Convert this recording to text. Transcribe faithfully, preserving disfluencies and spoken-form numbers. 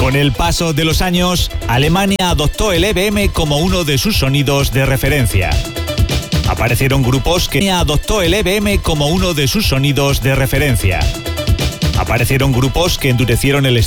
Con el paso de los años, Alemania adoptó el E B M como uno de sus sonidos de referencia. Aparecieron grupos que adoptó el E B M como uno de sus sonidos de referencia. Aparecieron grupos que endurecieron el